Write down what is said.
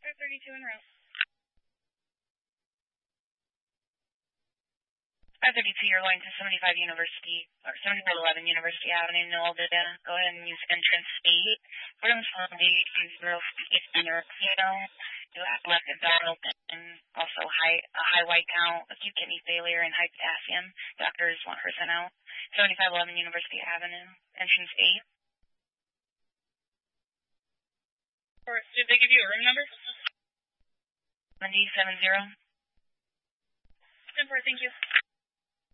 532 en route. 532, you're going to 75 University, or 7511 University Avenue, Nolda. Go ahead and use entrance 8. Freedom's Holiday 20 European. You have left abdominal and also a high white count, acute kidney failure, and high potassium. Doctors want her sent out. 7511 University Avenue, entrance 8. Or did they give you a room number? 7070. 10-4, thank you.